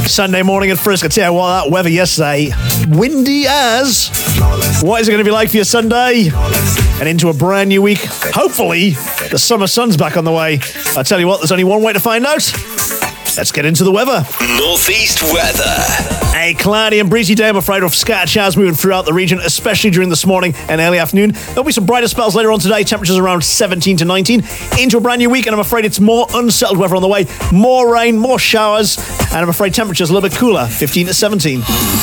Sunday morning at Frisk. I tell you what, that weather yesterday, windy as. What is it going to be like for your Sunday? And into a brand new week. Hopefully, the summer sun's back on the way. I tell you what, there's only one way to find out. Let's get into the weather. Northeast weather. A cloudy and breezy day, I'm afraid, of scattered showers moving throughout the region, especially during this morning and early afternoon. There'll be some brighter spells later on today, temperatures around 17 to 19. Into a brand new week, and I'm afraid it's more unsettled weather on the way. More rain, more showers, and I'm afraid temperatures a little bit cooler, 15 to 17.